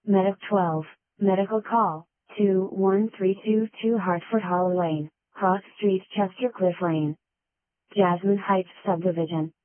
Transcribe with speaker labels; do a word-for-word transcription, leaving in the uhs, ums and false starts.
Speaker 1: Medic twelve, medical call, two one three two two Hartford Hollow Lane, Cross Street, Chester Cliff Lane. Jasmine Heights Subdivision.